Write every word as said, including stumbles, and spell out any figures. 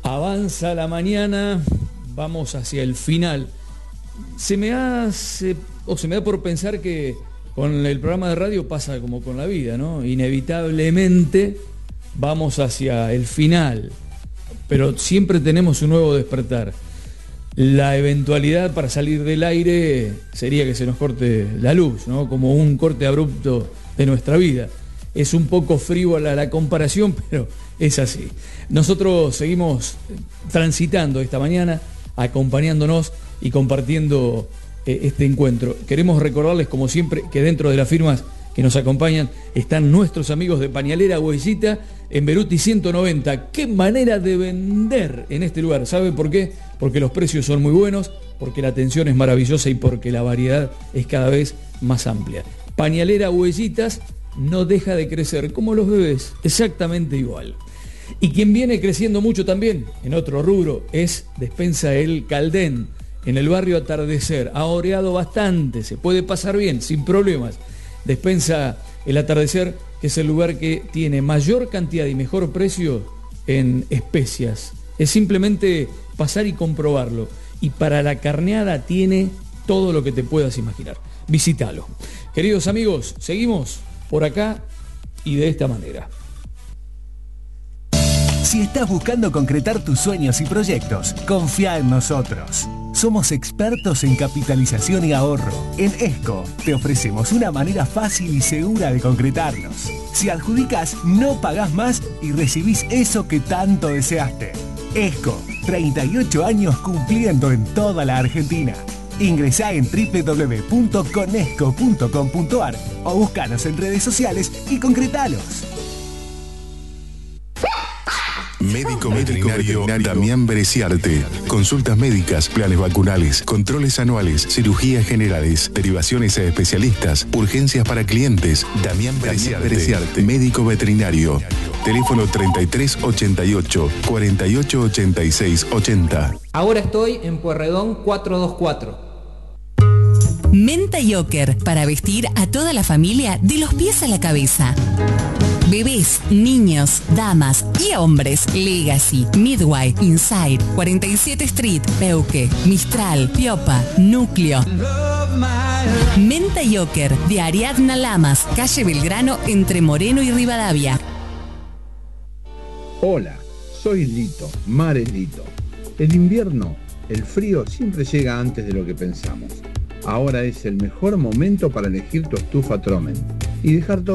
Avanza la mañana, vamos hacia el final. Se me hace, o se me da por pensar que con el programa de radio pasa como con la vida, ¿no? Inevitablemente vamos hacia el final, pero siempre tenemos un nuevo despertar. La eventualidad para salir del aire sería que se nos corte la luz, ¿no? Como un corte abrupto de nuestra vida. Es un poco frívola la comparación, pero es así. Nosotros seguimos transitando esta mañana, acompañándonos y compartiendo eh, este encuentro. Queremos recordarles, como siempre, que dentro de las firmas que nos acompañan están nuestros amigos de Pañalera Huellita en Beruti ciento noventa. ¡Qué manera de vender en este lugar! ¿Sabe por qué? Porque los precios son muy buenos, porque la atención es maravillosa y porque la variedad es cada vez más amplia. Pañalera Huellitas no deja de crecer, como los bebés, exactamente igual. Y quien viene creciendo mucho también, en otro rubro, es Despensa El Caldén, en el barrio Atardecer. Ha oreado bastante, se puede pasar bien, sin problemas. Despensa El Atardecer, que es el lugar que tiene mayor cantidad y mejor precio en especias. Es simplemente pasar y comprobarlo. Y para la carneada tiene todo lo que te puedas imaginar. Visítalo. Queridos amigos, seguimos por acá y de esta manera. Si estás buscando concretar tus sueños y proyectos, confía en nosotros. Somos expertos en capitalización y ahorro. En ESCO te ofrecemos una manera fácil y segura de concretarlos. Si adjudicas, no pagás más y recibís eso que tanto deseaste. ESCO, treinta y ocho años cumpliendo en toda la Argentina. Ingresá en doble u doble u doble u punto conesco punto com punto ar o búscanos en redes sociales y concretalos. Médico veterinario Damián Bereciarte. Consultas médicas, planes vacunales, controles anuales, cirugías generales, derivaciones a especialistas, urgencias para clientes. Damián Bereciarte, médico veterinario. Teléfono treinta y tres ochenta y ocho, cuarenta y ocho ochenta y seis ochenta. Ahora estoy en Pueyrredón cuatrocientos veinticuatro. Menta Yoker, para vestir a toda la familia de los pies a la cabeza. Bebés, niños, damas y hombres. Legacy, Midway, Inside, cuarenta y siete Street, Peuque, Mistral, Piopa, Núcleo. Menta Yoker, de Ariadna Lamas, calle Belgrano, entre Moreno y Rivadavia. Hola, soy Lito, Mares Lito. El invierno, el frío siempre llega antes de lo que pensamos. Ahora es el mejor momento para elegir tu estufa Tromen y dejar todo